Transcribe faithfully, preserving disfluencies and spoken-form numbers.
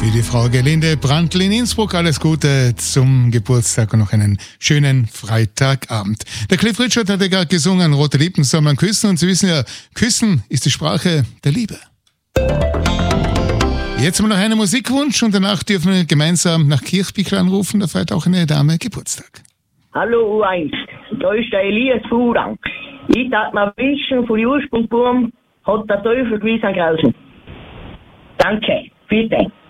Für die Frau Gelinde Brandl in Innsbruck alles Gute zum Geburtstag und noch einen schönen Freitagabend. Der Cliff Richard hat ja gerade gesungen, rote Lippen soll man küssen, und Sie wissen ja, küssen ist die Sprache der Liebe. Jetzt haben wir noch einen Musikwunsch und danach dürfen wir gemeinsam nach Kirchbichel anrufen, da feiert auch eine Dame Geburtstag. Hallo U eins, da ist der Elias Fuhrang. Ich darf mir wünschen, von Ursprungsbaum hat der Teufel gewiss an Grausen. Danke, bitte.